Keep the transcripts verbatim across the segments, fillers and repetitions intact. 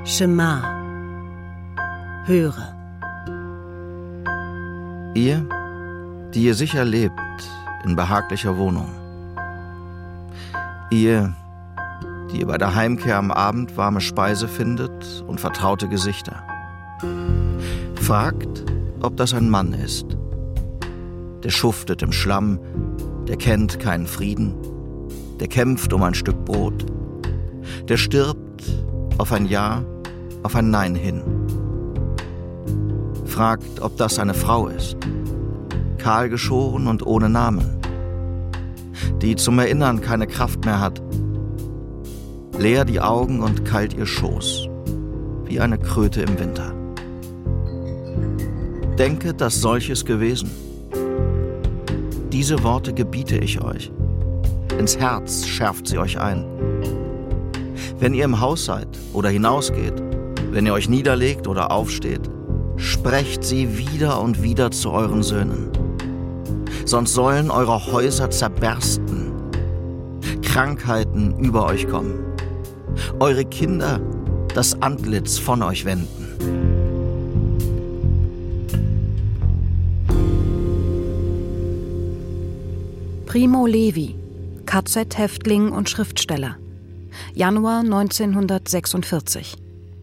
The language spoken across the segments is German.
Shema. Höre. Ihr, die ihr sicher lebt in behaglicher Wohnung. Ihr, die ihr bei der Heimkehr am Abend warme Speise findet und vertraute Gesichter. Fragt, ob das ein Mann ist. Der schuftet im Schlamm, der kennt keinen Frieden, der kämpft um ein Stück Brot, der stirbt auf ein Ja, auf ein Nein hin. Fragt, ob das eine Frau ist, kahl geschoren und ohne Namen, die zum Erinnern keine Kraft mehr hat, leer die Augen und kalt ihr Schoß, wie eine Kröte im Winter. Denke, dass solches gewesen. Diese Worte gebiete ich euch. Ins Herz schärft sie euch ein. Wenn ihr im Haus seid oder hinausgeht, wenn ihr euch niederlegt oder aufsteht, sprecht sie wieder und wieder zu euren Söhnen. Sonst sollen eure Häuser zerbersten, Krankheiten über euch kommen, eure Kinder das Antlitz von euch wenden. Primo Levi, K Z-Häftling und Schriftsteller. Januar neunzehnhundertsechsundvierzig.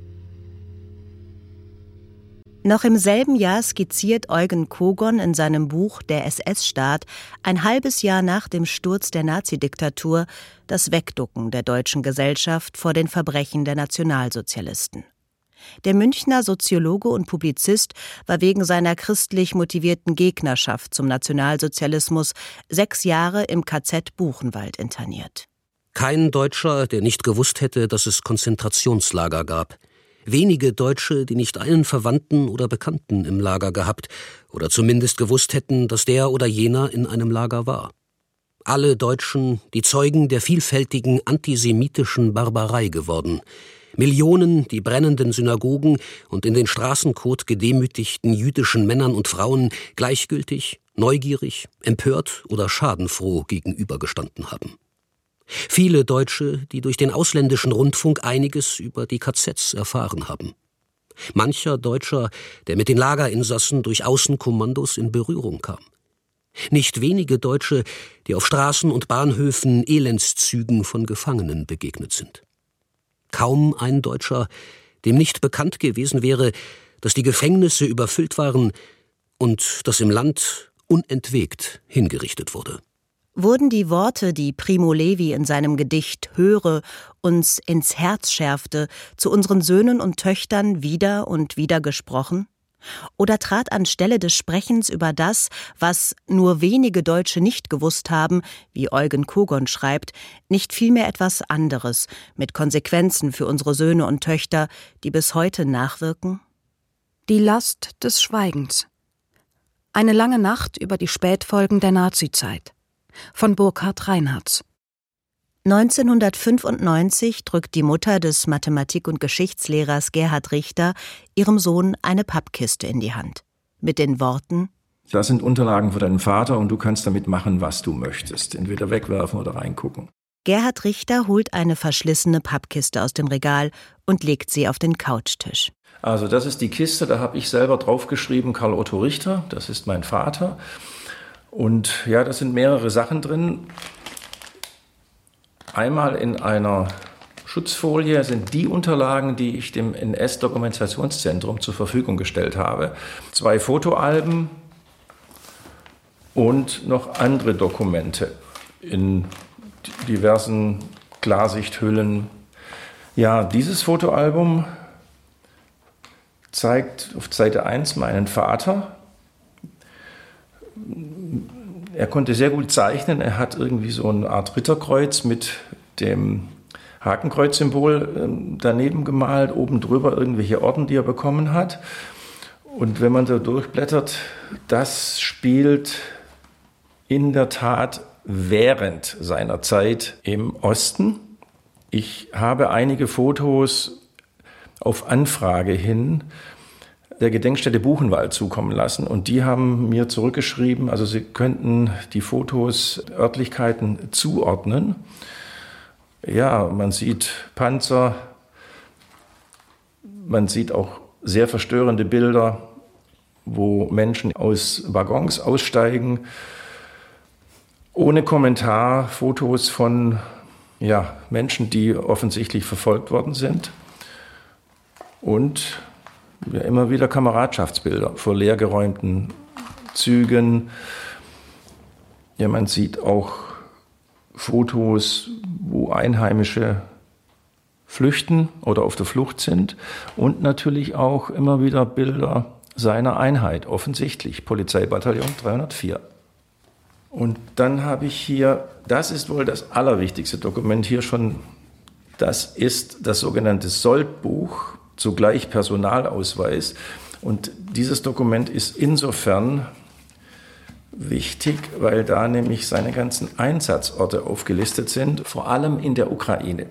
Noch im selben Jahr skizziert Eugen Kogon in seinem Buch Der S S-Staat ein halbes Jahr nach dem Sturz der Nazidiktatur das Wegducken der deutschen Gesellschaft vor den Verbrechen der Nationalsozialisten. Der Münchner Soziologe und Publizist war wegen seiner christlich motivierten Gegnerschaft zum Nationalsozialismus sechs Jahre im K Z Buchenwald interniert. Kein Deutscher, der nicht gewusst hätte, dass es Konzentrationslager gab. Wenige Deutsche, die nicht einen Verwandten oder Bekannten im Lager gehabt oder zumindest gewusst hätten, dass der oder jener in einem Lager war. Alle Deutschen, die Zeugen der vielfältigen antisemitischen Barbarei geworden. Millionen, die brennenden Synagogen und in den Straßenkot gedemütigten jüdischen Männern und Frauen gleichgültig, neugierig, empört oder schadenfroh gegenübergestanden haben. Viele Deutsche, die durch den ausländischen Rundfunk einiges über die K Zs erfahren haben. Mancher Deutscher, der mit den Lagerinsassen durch Außenkommandos in Berührung kam. Nicht wenige Deutsche, die auf Straßen und Bahnhöfen Elendszügen von Gefangenen begegnet sind. Kaum ein Deutscher, dem nicht bekannt gewesen wäre, dass die Gefängnisse überfüllt waren und dass im Land unentwegt hingerichtet wurde. Wurden die Worte, die Primo Levi in seinem Gedicht Höre uns ins Herz schärfte, zu unseren Söhnen und Töchtern wieder und wieder gesprochen? Oder trat anstelle des Sprechens über das, was nur wenige Deutsche nicht gewusst haben, wie Eugen Kogon schreibt, nicht vielmehr etwas anderes, mit Konsequenzen für unsere Söhne und Töchter, die bis heute nachwirken? Die Last des Schweigens. Eine lange Nacht über die Spätfolgen der Nazizeit. Von Burkhard Reinhardt. neunzehnhundertfünfundneunzig drückt die Mutter des Mathematik- und Geschichtslehrers Gerhard Richter ihrem Sohn eine Pappkiste in die Hand. Mit den Worten: Das sind Unterlagen für deinen Vater und du kannst damit machen, was du möchtest. Entweder wegwerfen oder reingucken. Gerhard Richter holt eine verschlissene Pappkiste aus dem Regal und legt sie auf den Couchtisch. Also das ist die Kiste, da habe ich selber draufgeschrieben, Karl Otto Richter, das ist mein Vater. Und ja, da sind mehrere Sachen drin. Einmal in einer Schutzfolie sind die Unterlagen, die ich dem N S-Dokumentationszentrum zur Verfügung gestellt habe. Zwei Fotoalben und noch andere Dokumente in diversen Klarsichthüllen. Ja, dieses Fotoalbum zeigt auf Seite eins meinen Vater. Er konnte sehr gut zeichnen. Er hat irgendwie so eine Art Ritterkreuz mit dem Hakenkreuzsymbol daneben gemalt, oben drüber irgendwelche Orden, die er bekommen hat. Und wenn man da durchblättert, das spielt in der Tat während seiner Zeit im Osten. Ich habe einige Fotos auf Anfrage hin der Gedenkstätte Buchenwald zukommen lassen. Und die haben mir zurückgeschrieben, also sie könnten die Fotos Örtlichkeiten zuordnen. Ja, man sieht Panzer, Man sieht auch sehr verstörende Bilder, wo Menschen aus Waggons aussteigen, ohne Kommentar, Fotos von ja, Menschen, die offensichtlich verfolgt worden sind. Und ja, immer wieder Kameradschaftsbilder vor leergeräumten Zügen. Ja, man sieht auch Fotos, wo Einheimische flüchten oder auf der Flucht sind. Und natürlich auch immer wieder Bilder seiner Einheit, offensichtlich, Polizeibataillon dreihundertvier. Und dann habe ich hier, das ist wohl das allerwichtigste Dokument hier schon, das ist das sogenannte Soldbuch, zugleich Personalausweis. Und dieses Dokument ist insofern wichtig, weil da nämlich seine ganzen Einsatzorte aufgelistet sind, vor allem in der Ukraine.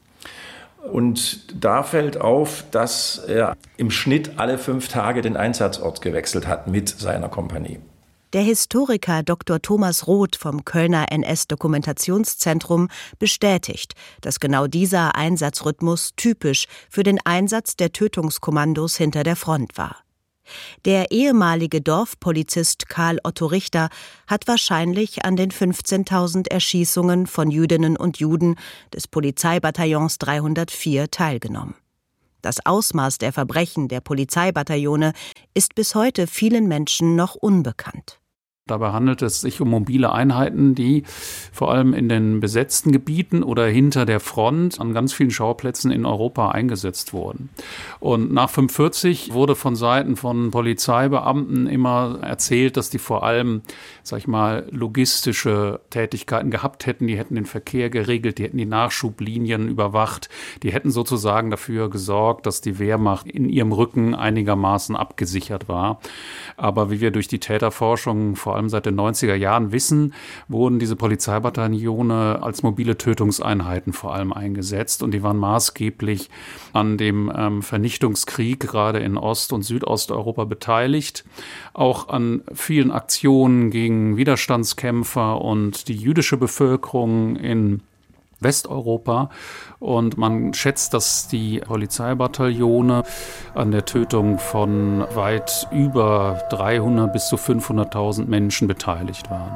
Und da fällt auf, dass er im Schnitt alle fünf Tage den Einsatzort gewechselt hat mit seiner Kompanie. Der Historiker Doktor Thomas Roth vom Kölner N S-Dokumentationszentrum bestätigt, dass genau dieser Einsatzrhythmus typisch für den Einsatz der Tötungskommandos hinter der Front war. Der ehemalige Dorfpolizist Karl Otto Richter hat wahrscheinlich an den fünfzehntausend Erschießungen von Jüdinnen und Juden des Polizeibataillons dreihundertvier teilgenommen. Das Ausmaß der Verbrechen der Polizeibataillone ist bis heute vielen Menschen noch unbekannt. Dabei handelt es sich um mobile Einheiten, die vor allem in den besetzten Gebieten oder hinter der Front an ganz vielen Schauplätzen in Europa eingesetzt wurden. Und nach fünfundvierzig wurde von Seiten von Polizeibeamten immer erzählt, dass die vor allem, sag ich mal, logistische Tätigkeiten gehabt hätten. Die hätten den Verkehr geregelt, die hätten die Nachschublinien überwacht, die hätten sozusagen dafür gesorgt, dass die Wehrmacht in ihrem Rücken einigermaßen abgesichert war. Aber wie wir durch die Täterforschung vor allem seit den neunziger Jahren wissen, wurden diese Polizeibataillone als mobile Tötungseinheiten vor allem eingesetzt und die waren maßgeblich an dem ähm, Vernichtungskrieg gerade in Ost- und Südosteuropa beteiligt, auch an vielen Aktionen gegen Widerstandskämpfer und die jüdische Bevölkerung in Westeuropa. Und man schätzt, dass die Polizeibataillone an der Tötung von weit über dreihundert bis zu fünfhunderttausend Menschen beteiligt waren.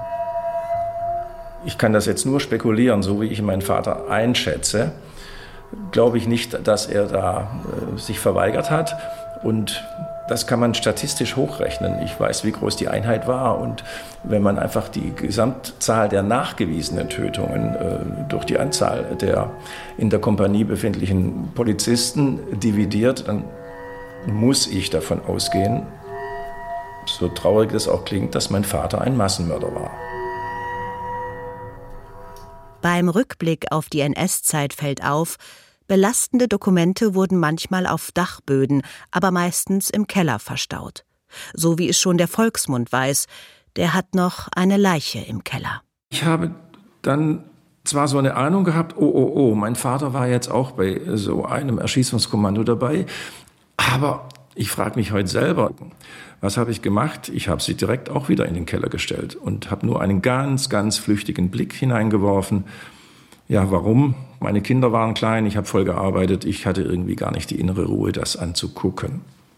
Ich kann das jetzt nur spekulieren, so wie ich meinen Vater einschätze. Glaube ich nicht, dass er da äh, sich verweigert hat. Und das kann man statistisch hochrechnen. Ich weiß, wie groß die Einheit war. Und wenn man einfach die Gesamtzahl der nachgewiesenen Tötungen äh, durch die Anzahl der in der Kompanie befindlichen Polizisten dividiert, dann muss ich davon ausgehen, so traurig das auch klingt, dass mein Vater ein Massenmörder war. Beim Rückblick auf die N S-Zeit fällt auf, belastende Dokumente wurden manchmal auf Dachböden, aber meistens im Keller verstaut. So wie es schon der Volksmund weiß, der hat noch eine Leiche im Keller. Ich habe dann zwar so eine Ahnung gehabt, oh, oh, oh, mein Vater war jetzt auch bei so einem Erschießungskommando dabei, aber ich frage mich heute selber, was habe ich gemacht? Ich habe sie direkt auch wieder in den Keller gestellt und habe nur einen ganz, ganz flüchtigen Blick hineingeworfen. Ja, warum? Meine Kinder waren klein, ich habe voll gearbeitet, ich hatte irgendwie gar nicht die innere Ruhe, das anzugucken.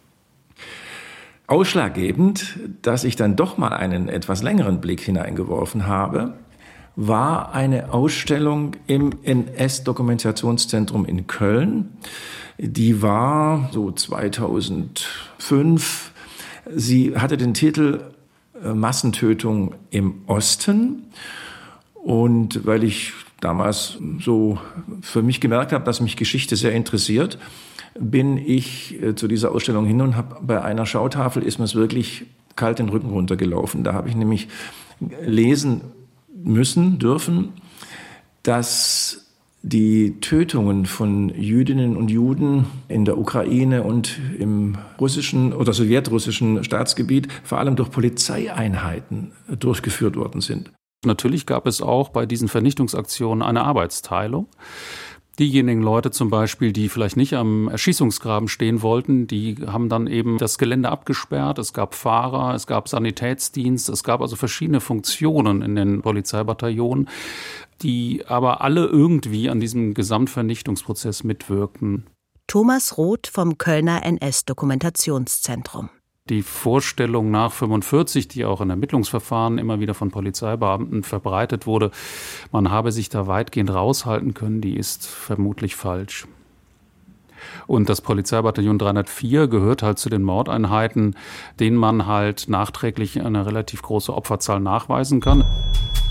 Ausschlaggebend, dass ich dann doch mal einen etwas längeren Blick hineingeworfen habe, war eine Ausstellung im N S-Dokumentationszentrum in Köln. Die war so zweitausendfünf. Sie hatte den Titel Massentötung im Osten. Und weil ich damals so für mich gemerkt habe, dass mich Geschichte sehr interessiert, bin ich zu dieser Ausstellung hin und habe bei einer Schautafel ist mir es wirklich kalt den Rücken runtergelaufen. Da habe ich nämlich lesen müssen, dürfen, dass die Tötungen von Jüdinnen und Juden in der Ukraine und im russischen oder sowjetrussischen Staatsgebiet vor allem durch Polizeieinheiten durchgeführt worden sind. Natürlich gab es auch bei diesen Vernichtungsaktionen eine Arbeitsteilung. Diejenigen Leute zum Beispiel, die vielleicht nicht am Erschießungsgraben stehen wollten, die haben dann eben das Gelände abgesperrt. Es gab Fahrer, es gab Sanitätsdienst, es gab also verschiedene Funktionen in den Polizeibataillonen, die aber alle irgendwie an diesem Gesamtvernichtungsprozess mitwirkten. Thomas Roth vom Kölner N S-Dokumentationszentrum. Die Vorstellung nach fünfundvierzig, die auch in Ermittlungsverfahren immer wieder von Polizeibeamten verbreitet wurde, man habe sich da weitgehend raushalten können, die ist vermutlich falsch. Und das Polizeibataillon dreihundertvier gehört halt zu den Mordeinheiten, denen man halt nachträglich eine relativ große Opferzahl nachweisen kann.